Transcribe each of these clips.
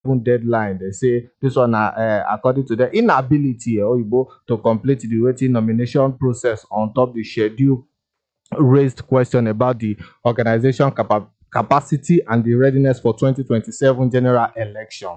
deadline. They say this one, according to the inability to complete the waiting nomination process on top the schedule, raised question about the organization capacity and the readiness for 2027 general election.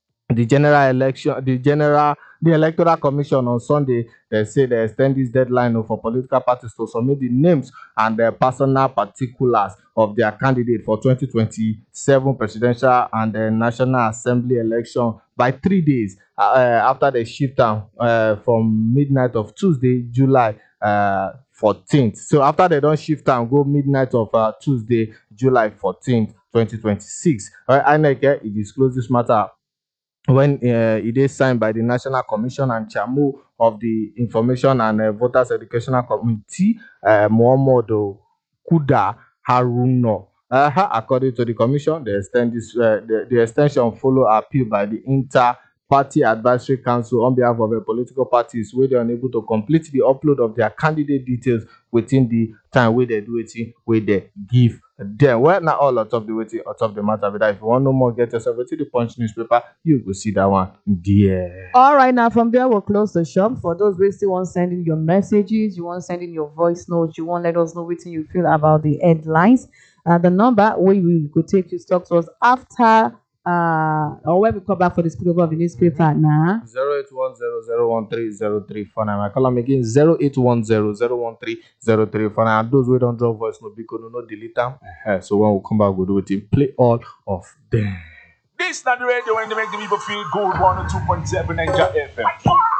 The electoral commission on Sunday, they say they extend this deadline for political parties to submit the names and the personal particulars of their candidate for 2027 presidential and national assembly election by 3 days after they shift down from midnight of Tuesday, July 14th. So after they don't shift and go midnight of Tuesday, July 14th, 2026, INEC it disclosed this matter when it is signed by the National Commission and Chairman of the Information and Voters Educational Committee, Muhammadu Kuda Haruno. According to the commission, the extension follow appeal by the Inter-Party Advisory Council on behalf of the political parties where they are unable to complete the upload of their candidate details within the time where they do it, where they give them. Well, now all out of the waiting, out of the matter. But if you want no more, get yourself to the Punch newspaper. You will see that one there. All right, now from there we'll close the shop. For those who still want sending your messages, you want sending your voice notes, you want let us know what you feel about the headlines. The number where we could take you talk to us after or when we come back for the spillover of the newspaper now. 08100130349. I call them again 08100130349. And those who don't drop voice no because no delete them. So when we come back, we'll do it. Play all of them. This is not the radio when they make the people feel good. 102.7 Ninja FM.